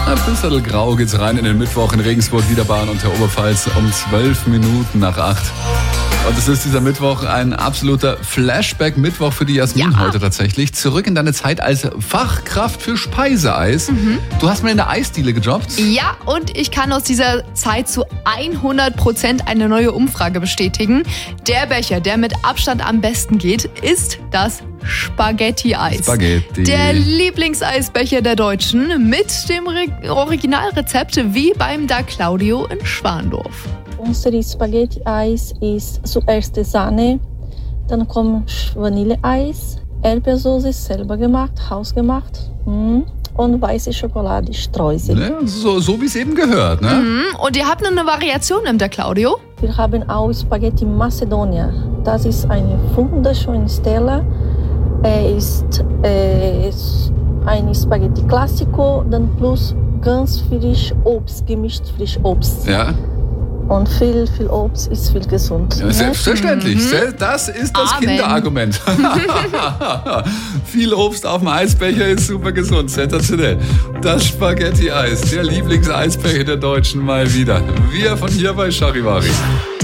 Ein grau geht's rein in den Mittwoch in Regensburg, Niederbayern und der Oberpfalz um 12 Minuten nach 8. Und es ist dieser Mittwoch ein absoluter Flashback-Mittwoch für die Jasmin heute tatsächlich. Zurück in deine Zeit als Fachkraft für Speiseeis. Du hast mal in der Eisdiele gejobbt. Ja, und ich kann aus dieser Zeit zu 100% eine neue Umfrage bestätigen. Der Becher, der mit Abstand am besten geht, ist das Spaghetti-Eis. Spaghetti. Der Lieblingseisbecher der Deutschen mit dem Originalrezept wie beim Da Claudio in Schwandorf. Unser Spaghetti-Eis ist zuerst Sahne, dann kommt Vanilleeis, Erdbeersoße selber gemacht, hausgemacht und weiße Schokolade, Streusel. Ne? So wie es eben gehört, ne? Und ihr habt eine Variation im Da Claudio? Wir haben auch Spaghetti Macedonia. Das ist eine wunderschöne Stelle. Ist ein Spaghetti Classico, dann plus ganz frisch Obst, gemischt frisch Obst. Ja. Und viel Obst ist viel gesund. Ja, selbstverständlich. Das ist das Amen. Kinderargument. Viel Obst auf dem Eisbecher ist super gesund. Sensationell. Das Spaghetti-Eis, der Lieblingseisbecher der Deutschen mal wieder. Wir von hier bei Charivari.